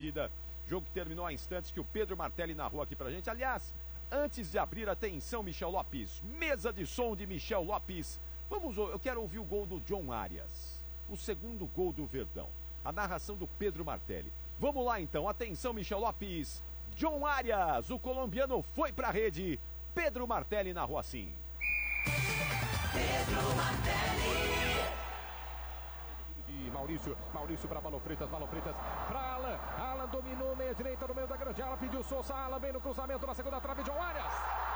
partida. Jogo que terminou há instantes, que o Pedro Martelli narrou aqui pra gente. Aliás, antes de abrir, atenção, Michel Lopes. Mesa de som de Michel Lopes. Eu quero ouvir o gol do John Arias. O segundo gol do Verdão. A narração do Pedro Martelli. Vamos lá então, atenção, Michel Lopes. John Arias, o colombiano, foi pra rede. Pedro Martelli narrou assim. Pedro Martelli. Maurício para Balão Freitas para Alan dominou meia direita no meio da grande área, pediu Souza, Alan vem no cruzamento na segunda trave, John Arias.